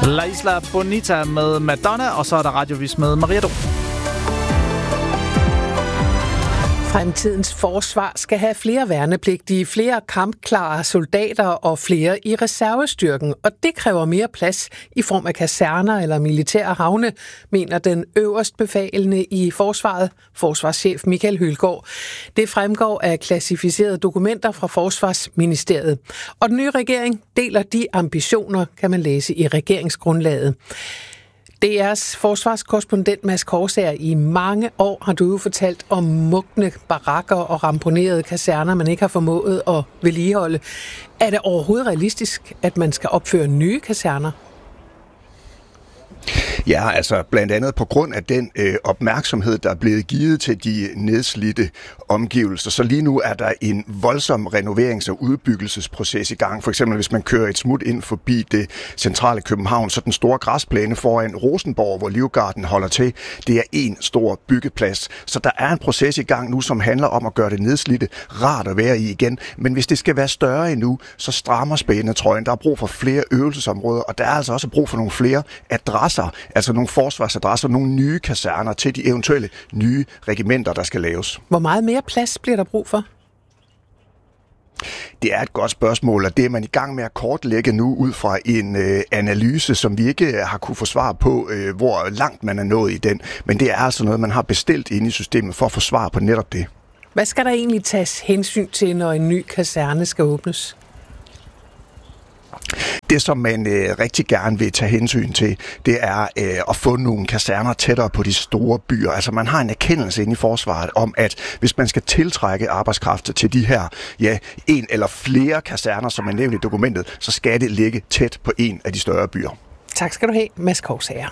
La Isla Bonita med Madonna, og så er der Radiovis med Maria Do. Fremtidens forsvar skal have flere værnepligtige, flere kampklare soldater og flere i reservestyrken, og det kræver mere plads i form af kaserner eller militære havne, mener den øverstbefalende i forsvaret, forsvarschef Michael Hylgaard. Det fremgår af klassificerede dokumenter fra Forsvarsministeriet. Og den nye regering deler de ambitioner, kan man læse i regeringsgrundlaget. DR's forsvarskorrespondent Mads Korsager, i mange år har du jo fortalt om mugne barakker og ramponerede kaserner, man ikke har formået at vedligeholde. Er det overhovedet realistisk, at man skal opføre nye kaserner? Ja, altså blandt andet på grund af den opmærksomhed, der er blevet givet til de nedslidte omgivelser. Så lige nu er der en voldsom renoverings- og udbyggelsesproces i gang. For eksempel hvis man kører et smut ind forbi det centrale København, så den store græsplæne foran Rosenborg, hvor Livgarden holder til, det er en stor byggeplads. Så der er en proces i gang nu, som handler om at gøre det nedslidte rart at være i igen. Men hvis det skal være større endnu, så strammer spændetrøjen. Der er brug for flere øvelsesområder, og der er altså også brug for nogle flere adresser, altså nogle forsvarsadresser, nogle nye kaserner til de eventuelle nye regimenter, der skal laves. Hvor meget mere plads bliver der brug for? Det er et godt spørgsmål, og det er man i gang med at kortlægge nu ud fra en analyse, som vi ikke har kunne få svar på, hvor langt man er nået i den. Men det er altså noget, man har bestilt inde i systemet for at få svar på netop det. Hvad skal der egentlig tages hensyn til, når en ny kaserne skal åbnes? Det, som man rigtig gerne vil tage hensyn til, det er at få nogle kaserner tættere på de store byer. Altså man har en erkendelse inde i forsvaret om, at hvis man skal tiltrække arbejdskraft til de her, en eller flere kaserner, som er nævnt i dokumentet, så skal det ligge tæt på en af de større byer. Tak skal du have, Mads Korsager.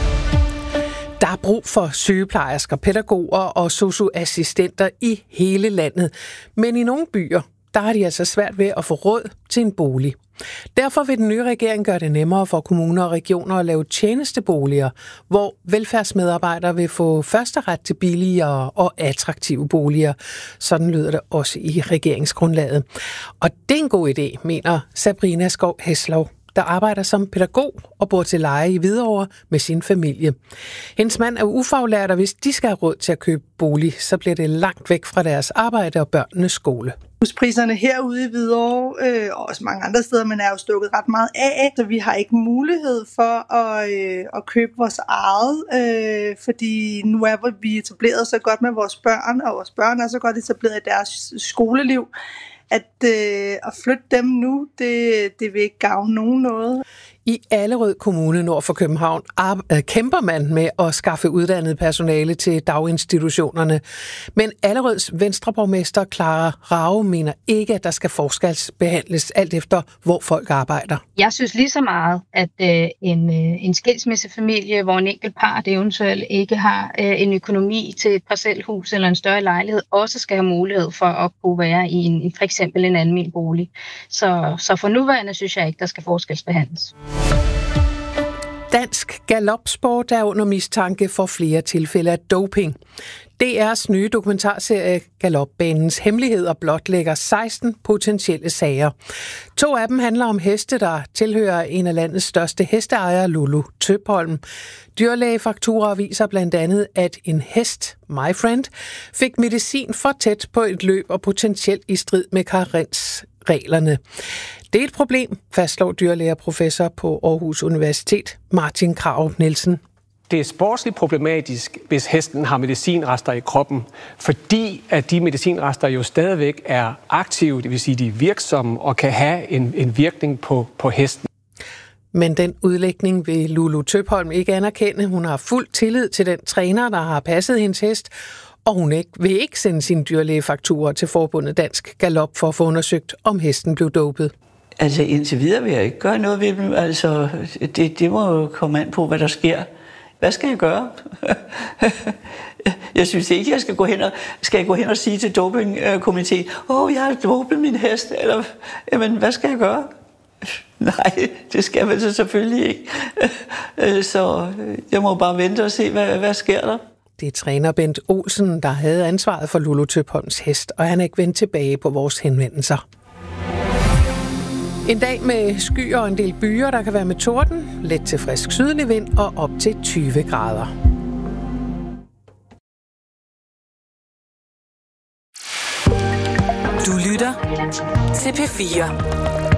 Der er brug for sygeplejersker, pædagoger og sosu-assistenter i hele landet. Men i nogle byer, der har de altså svært ved at få råd til en bolig. Derfor vil den nye regering gøre det nemmere for kommuner og regioner at lave tjenesteboliger, hvor velfærdsmedarbejdere vil få førsteret til billigere og attraktive boliger. Sådan lyder det også i regeringsgrundlaget. Og det er en god idé, mener Sabrina Skov Heslov, der arbejder som pædagog og bor til leje i Hvidovre med sin familie. Hendes mand er ufaglært, og hvis de skal have råd til at købe bolig, så bliver det langt væk fra deres arbejde og børnenes skole. Huspriserne herude i Hvidovre og også mange andre steder, men er jo stukket ret meget af, så vi har ikke mulighed for at købe vores eget, fordi nu er vi etableret så godt med vores børn, og vores børn er så godt etableret i deres skoleliv, at flytte dem nu, det vil ikke gavne nogen noget. I Allerød Kommune nord for København kæmper man med at skaffe uddannet personale til daginstitutionerne. Men Allerøds venstreborgmester Clara Rao mener ikke, at der skal forskelsbehandles alt efter, hvor folk arbejder. Jeg synes lige så meget, at en skilsmissefamilie, hvor en enkelt part eventuelt ikke har en økonomi til et parcelhus eller en større lejlighed, også skal have mulighed for at kunne være i for eksempel en almen bolig. Så for nuværende synes jeg ikke, der skal forskelsbehandles. Dansk galopsport er under mistanke for flere tilfælde af doping. DR's nye dokumentarserie Galopbanens Hemmeligheder blotlægger 16 potentielle sager. 2 af dem handler om heste, der tilhører en af landets største hesteejere, Lulu Tøpholm. Dyrlægefakturer viser blandt andet, at en hest, My Friend, fik medicin for tæt på et løb og potentielt i strid med karensreglerne. Det er et problem, fastslår dyrlægeprofessor på Aarhus Universitet, Martin Krarup Nielsen. Det er sportsligt problematisk, hvis hesten har medicinrester i kroppen, fordi at de medicinrester jo stadigvæk er aktive, det vil sige, de er virksomme og kan have en virkning på hesten. Men den udlægning vil Lulu Tøpholm ikke anerkende. Hun har fuld tillid til den træner, der har passet hendes hest, og hun vil ikke sende sine dyrlægefakturer til Forbundet Dansk Galop for at få undersøgt, om hesten blev dopet. Altså indtil videre vil jeg ikke gøre noget ved dem. Altså, det må jo komme an på, hvad der sker. Hvad skal jeg gøre? Jeg synes ikke, jeg skal gå hen og sige til dopingkomiteen, jeg har dopet min hest, eller jamen, hvad skal jeg gøre? Nej, det skal man så selvfølgelig ikke. Så jeg må bare vente og se, hvad sker der. Det er træner Bent Olsen, der havde ansvaret for Lulu Tøpholms hest, og han er ikke vendt tilbage på vores henvendelser. En dag med skyer og en del byer, der kan være med torden, let til frisk sydlig vind og op til 20 grader. Du lytter til P4.